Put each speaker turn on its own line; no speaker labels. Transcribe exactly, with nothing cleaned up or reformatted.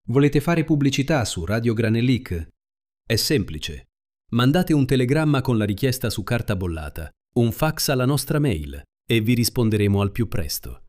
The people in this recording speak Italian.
Volete fare pubblicità su Radio Granelic? È semplice. Mandate un telegramma con la richiesta su carta bollata, un fax alla nostra mail e vi risponderemo al più presto.